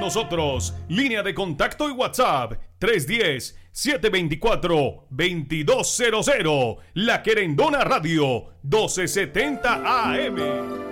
nosotros. Línea de contacto y WhatsApp 310-724-2200. La Querendona Radio 1270 AM.